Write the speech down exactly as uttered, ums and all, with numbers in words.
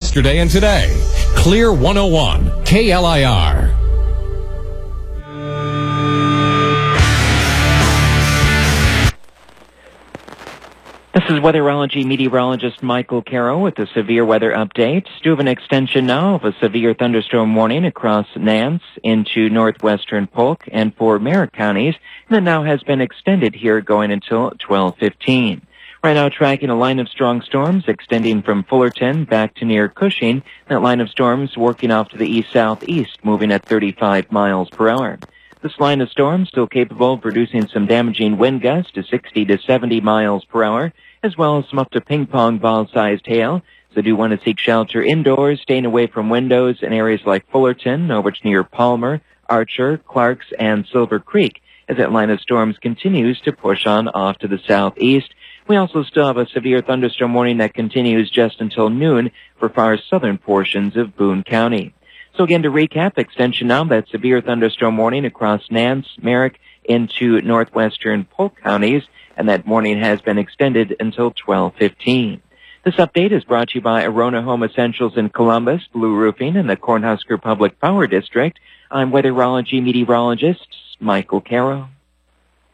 yesterday and today. Clear one oh one, K L I R. This is weatherology meteorologist Michael Caro with a severe weather update. Do have an extension now of a severe thunderstorm warning across Nance into northwestern Polk and for Merritt counties that now has been extended here going until twelve fifteen. Right now tracking a line of strong storms extending from Fullerton back to near Cushing. That line of storms working off to the east-southeast, moving at thirty-five miles per hour. This line of storms still capable of producing some damaging wind gusts to sixty to seventy miles per hour, as well as some up to ping-pong ball-sized hail. So do want to seek shelter indoors, staying away from windows in areas like Fullerton, over to near Palmer, Archer, Clarks, and Silver Creek, as that line of storms continues to push on off to the southeast. We also still have a severe thunderstorm warning that continues just until noon for far southern portions of Boone County. So again, to recap, extension now, that severe thunderstorm warning across Nance, Merrick, into northwestern Polk counties, and that warning has been extended until twelve fifteen. This update is brought to you by Arona Home Essentials in Columbus, Blue Roofing, and the Cornhusker Public Power District. I'm weatherology meteorologist Michael Caro.